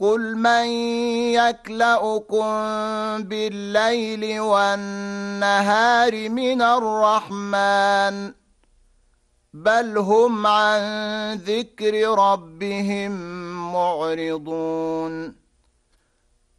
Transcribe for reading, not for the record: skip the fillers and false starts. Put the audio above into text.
قل من يكلؤكم بالليل والنهار من الرحمن بل هم عن ذكر ربهم معرضون